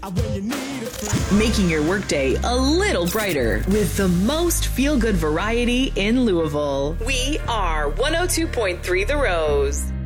Making your workday a little brighter with the most feel-good variety in Louisville. We are 102.3 The Rose.